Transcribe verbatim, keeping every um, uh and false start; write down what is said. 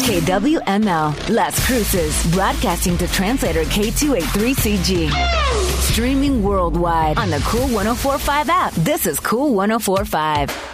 K W M L, Las Cruces, broadcasting to translator K two eighty-three C G. Streaming worldwide on the Cool one oh four point five app. This is Cool one oh four point five.